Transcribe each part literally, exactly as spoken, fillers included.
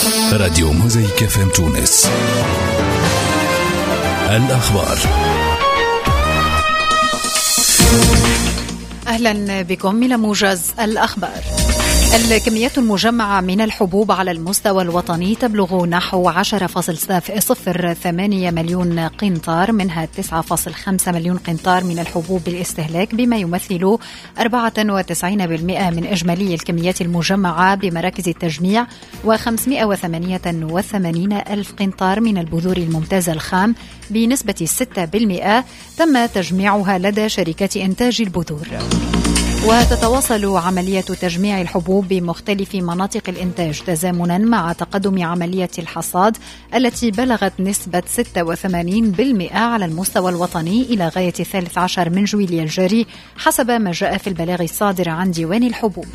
راديو موزايك اف ام تونس. الأخبار. أهلا بكم إلى موجز الأخبار. الكميات المجمعة من الحبوب على المستوى الوطني تبلغ نحو عشرة فاصلة صفر ثمانية مليون قنطار، منها تسعة فاصلة خمسة مليون قنطار من الحبوب بالاستهلاك، بما يمثل أربعة وتسعين بالمئة من إجمالي الكميات المجمعة بمراكز التجميع، وخمسمائة وثمانية وثمانين ألف قنطار من البذور الممتازة الخام بنسبة ستة بالمئة تم تجميعها لدى شركات إنتاج البذور. وتتواصل عملية تجميع الحبوب بمختلف مناطق الإنتاج تزامنا مع تقدم عملية الحصاد التي بلغت نسبة ستة وثمانين بالمئة على المستوى الوطني إلى غاية الثالث عشر من جويلية الجاري، حسب ما جاء في البلاغ الصادر عن ديوان الحبوب.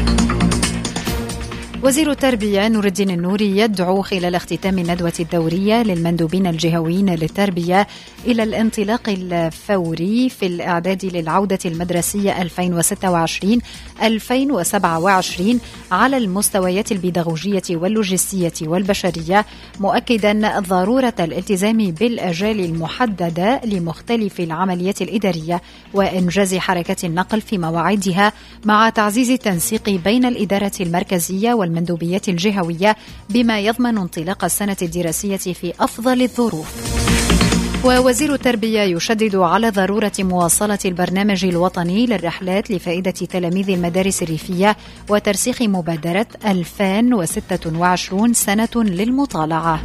وزير التربية نور الدين النوري يدعو خلال اختتام الندوة الدورية للمندوبين الجهويين للتربية إلى الانطلاق الفوري في الإعداد للعودة المدرسية ألفين وستة وعشرين ألفين وسبعة وعشرين على المستويات البيداغوجية واللوجستية والبشرية، مؤكدا ضرورة الالتزام بالأجال المحددة لمختلف العمليات الإدارية وإنجاز حركة النقل في مواعيدها، مع تعزيز التنسيق بين الإدارة المركزية وال المندوبيات الجهوية بما يضمن انطلاق السنة الدراسية في أفضل الظروف. ووزير التربية يشدد على ضرورة مواصلة البرنامج الوطني للرحلات لفائدة تلاميذ المدارس الريفية وترسيخ مبادرة ألفين وستة وعشرين سنة للمطالعة.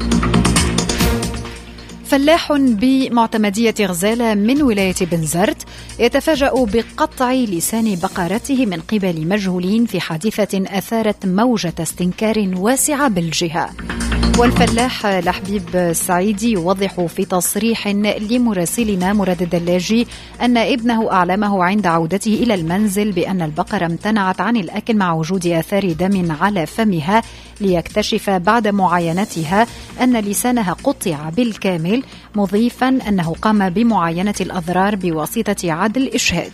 فلاح بمعتمدية غزالة من ولاية بنزرت يتفاجأ بقطع لسان بقرته من قبل مجهولين في حادثة أثارت موجة استنكار واسعة بالجهة. والفلاح لحبيب السعيدي يوضح في تصريح لمراسلنا مراد الدلاجي أن ابنه أعلمه عند عودته إلى المنزل بأن البقرة امتنعت عن الأكل مع وجود آثار دم على فمها، ليكتشف بعد معاينتها أن لسانها قطع بالكامل، مضيفا أنه قام بمعاينة الأضرار بواسطة عدل إشهاد.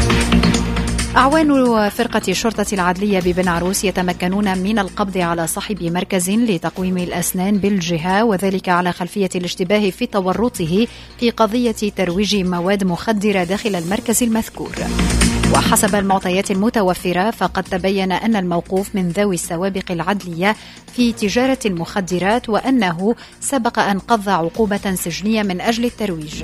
أعوان فرقة الشرطة العدلية ببن عروس يتمكنون من القبض على صاحب مركز لتقويم الأسنان بالجهة، وذلك على خلفية الاشتباه في تورطه في قضية ترويج مواد مخدرة داخل المركز المذكور. وحسب المعطيات المتوفرة فقد تبين أن الموقوف من ذوي السوابق العدلية في تجارة المخدرات، وأنه سبق أن قضى عقوبة سجنية من أجل الترويج.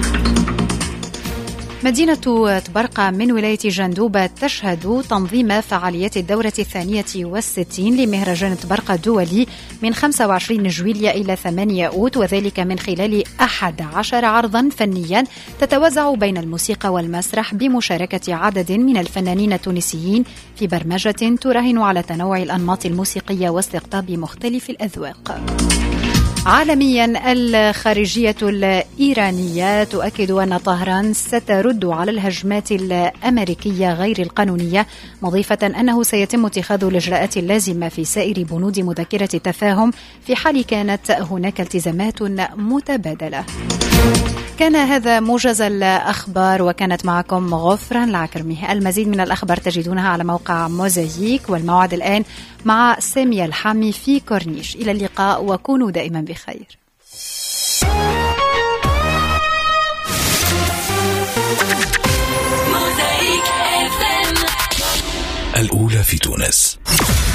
مدينة تبرقة من ولاية جندوبة تشهد تنظيم فعاليات الدورة الثانية والستين لمهرجان تبرقة الدولي من خمسة وعشرين جويلية إلى ثمانية أوت، وذلك من خلال أحد عشر عرضا فنيا تتوزع بين الموسيقى والمسرح بمشاركة عدد من الفنانين التونسيين في برمجة تراهن على تنوع الأنماط الموسيقية واستقطاب مختلف الأذواق. عالميا، الخارجية الإيرانية تؤكد أن طهران سترد على الهجمات الأمريكية غير القانونية، مضيفة أنه سيتم اتخاذ الإجراءات اللازمة في سائر بنود مذكرة التفاهم في حال كانت هناك التزامات متبادلة. كان هذا موجز الأخبار، وكانت معكم غفران العكرمي. المزيد من الأخبار تجدونها على موقع موزايك، والموعد الآن مع سامية الحامي في كورنيش. إلى اللقاء وكونوا دائما بخير. الأولى في تونس.